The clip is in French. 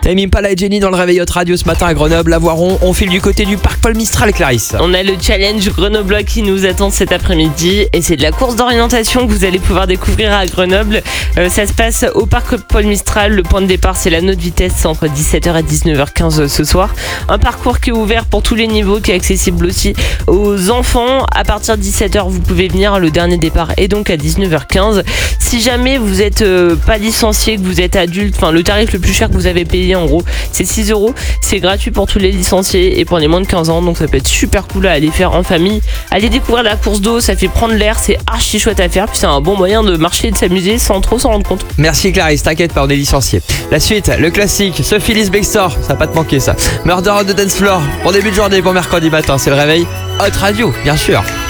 Tame Impala et Jenny dans le réveil Hot Radio ce matin à Grenoble, à Voiron. On file du côté du parc Paul Mistral, Clarisse. On a le challenge Grenoblois qui nous attend cet après-midi et c'est de la course d'orientation que vous allez pouvoir découvrir à Grenoble. Ça se passe au parc Paul Mistral. Le point de départ, c'est la note vitesse entre 17h et 19h15 ce soir. Un parcours qui est ouvert pour tous les niveaux, qui est accessible aussi aux enfants. À partir de 17h, vous pouvez venir. Le dernier départ est donc à 19h15. Si jamais vous n'êtes pas licencié, que vous êtes adulte, enfin le tarif le plus cher que vous avez payé en gros, c'est 6 €. C'est gratuit pour tous les licenciés et pour les moins de 15 ans. Donc ça peut être super cool à aller faire en famille. Aller découvrir la course d'eau, ça fait prendre l'air, c'est archi chouette à faire. Puis c'est un bon moyen de marcher et de s'amuser sans trop s'en rendre compte. Merci Clarisse, t'inquiète pas, on est licencié. La suite, le classique, Sophie Ellis Bextor, ça va pas te manquer ça. Murder on the Dance Floor, bon début de journée, bon mercredi matin, c'est le réveil Hot Radio, bien sûr.